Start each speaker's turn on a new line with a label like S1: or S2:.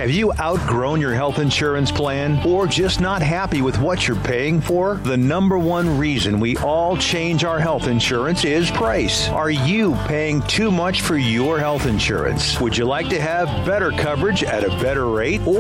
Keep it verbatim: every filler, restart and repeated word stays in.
S1: Have you outgrown your health insurance plan or just not happy with what you're paying for? The number one reason we all change our health insurance is price. Are you paying too much for your health insurance? Would you like to have better coverage at a better rate?